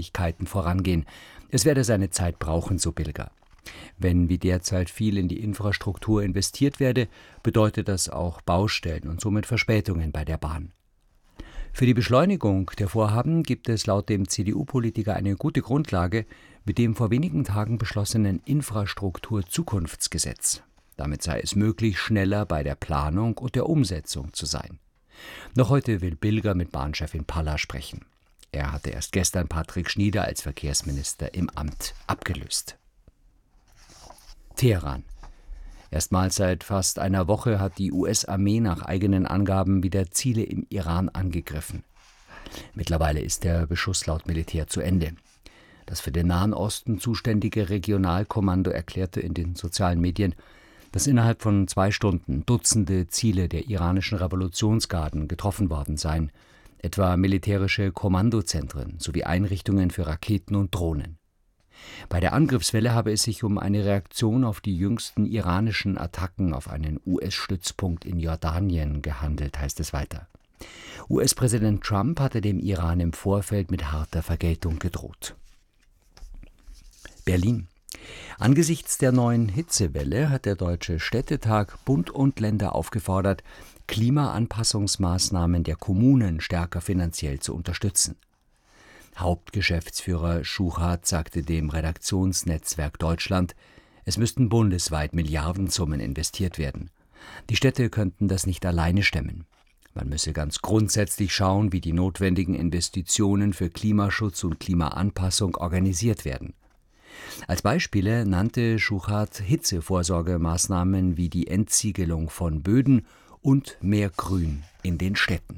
Bautätigkeiten vorangehen. Es werde seine Zeit brauchen, so Bilger. Wenn wie derzeit viel in die Infrastruktur investiert werde, bedeutet das auch Baustellen und somit Verspätungen bei der Bahn. Für die Beschleunigung der Vorhaben gibt es laut dem CDU-Politiker eine gute Grundlage mit dem vor wenigen Tagen beschlossenen Infrastruktur-Zukunftsgesetz. Damit sei es möglich, schneller bei der Planung und der Umsetzung zu sein. Noch heute will Bilger mit Bahnchefin Palla sprechen. Er hatte erst gestern Patrick Schnieder als Verkehrsminister im Amt abgelöst. Teheran. Erstmals seit fast einer Woche hat die US-Armee nach eigenen Angaben wieder Ziele im Iran angegriffen. Mittlerweile ist der Beschuss laut Militär zu Ende. Das für den Nahen Osten zuständige Regionalkommando erklärte in den sozialen Medien, dass innerhalb von 2 Stunden Dutzende Ziele der iranischen Revolutionsgarden getroffen worden seien, etwa militärische Kommandozentren sowie Einrichtungen für Raketen und Drohnen. Bei der Angriffswelle habe es sich um eine Reaktion auf die jüngsten iranischen Attacken auf einen US-Stützpunkt in Jordanien gehandelt, heißt es weiter. US-Präsident Trump hatte dem Iran im Vorfeld mit harter Vergeltung gedroht. Berlin. Angesichts der neuen Hitzewelle hat der Deutsche Städtetag Bund und Länder aufgefordert, Klimaanpassungsmaßnahmen der Kommunen stärker finanziell zu unterstützen. Hauptgeschäftsführer Schuchart sagte dem Redaktionsnetzwerk Deutschland, es müssten bundesweit Milliardensummen investiert werden. Die Städte könnten das nicht alleine stemmen. Man müsse ganz grundsätzlich schauen, wie die notwendigen Investitionen für Klimaschutz und Klimaanpassung organisiert werden. Als Beispiele nannte Schuchart Hitzevorsorgemaßnahmen wie die Entsiegelung von Böden und mehr Grün in den Städten.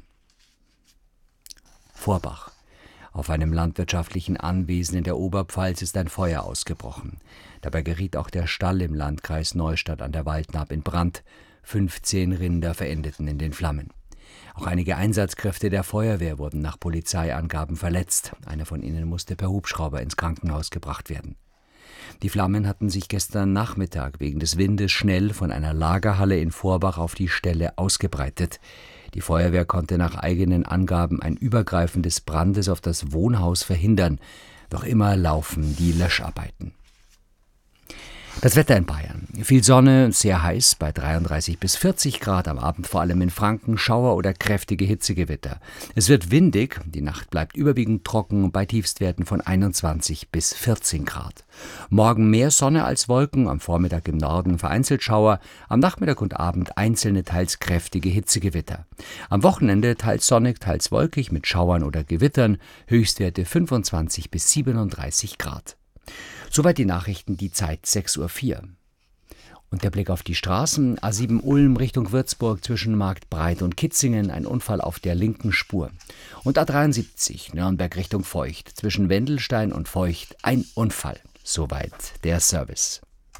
Vorbach. Auf einem landwirtschaftlichen Anwesen in der Oberpfalz ist ein Feuer ausgebrochen. Dabei geriet auch der Stall im Landkreis Neustadt an der Waldnaab in Brand. 15 Rinder verendeten in den Flammen. Auch einige Einsatzkräfte der Feuerwehr wurden nach Polizeiangaben verletzt. Einer von ihnen musste per Hubschrauber ins Krankenhaus gebracht werden. Die Flammen hatten sich gestern Nachmittag wegen des Windes schnell von einer Lagerhalle in Vorbach auf die Stelle ausgebreitet. Die Feuerwehr konnte nach eigenen Angaben ein Übergreifen des Brandes auf das Wohnhaus verhindern. Noch immer laufen die Löscharbeiten. Das Wetter in Bayern. Viel Sonne, sehr heiß bei 33 bis 40 Grad, am Abend vor allem in Franken Schauer oder kräftige Hitzegewitter. Es wird windig, die Nacht bleibt überwiegend trocken bei Tiefstwerten von 21 bis 14 Grad. Morgen mehr Sonne als Wolken, am Vormittag im Norden vereinzelt Schauer, am Nachmittag und Abend einzelne teils kräftige Hitzegewitter. Am Wochenende teils sonnig, teils wolkig mit Schauern oder Gewittern, Höchstwerte 25 bis 37 Grad. Soweit die Nachrichten, die Zeit 6:04 Uhr. Und der Blick auf die Straßen. A7 Ulm Richtung Würzburg zwischen Marktbreit und Kitzingen, ein Unfall auf der linken Spur. Und A73 Nürnberg Richtung Feucht zwischen Wendelstein und Feucht, ein Unfall. Soweit der Service.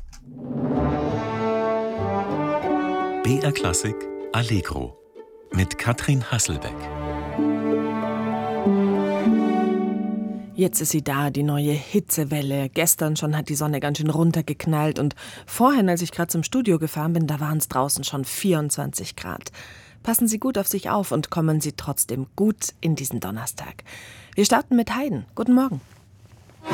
BR Klassik Allegro mit Katrin Hasselbeck. Jetzt ist sie da, die neue Hitzewelle. Gestern schon hat die Sonne ganz schön runtergeknallt und vorhin, als ich gerade zum Studio gefahren bin, da waren es draußen schon 24 Grad. Passen Sie gut auf sich auf und kommen Sie trotzdem gut in diesen Donnerstag. Wir starten mit Haydn. Guten Morgen.